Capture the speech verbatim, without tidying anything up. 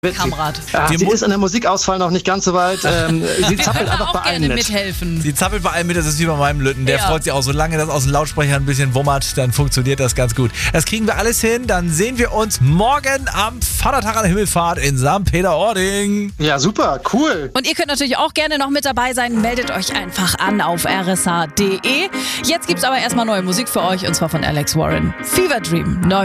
Kamerad. Ja, sie ist an der Musikauswahl noch nicht ganz so weit. Ähm, sie Wir zappelt können einfach auch bei allen gerne mit. mithelfen. Sie zappelt bei allem mit, das ist wie bei meinem Lütten. Der Ja. freut sich auch, solange das aus den Lautsprechern ein bisschen wummert, dann funktioniert das ganz gut. Das kriegen wir alles hin, dann sehen wir uns morgen am Vatertag an der Himmelfahrt in Sankt Peter-Ording. Ja, super, cool. Und ihr könnt natürlich auch gerne noch mit dabei sein. Meldet euch einfach an auf r s h punkt d e. Jetzt gibt's aber erstmal neue Musik für euch und zwar von Alex Warren. Fever Dream, neu.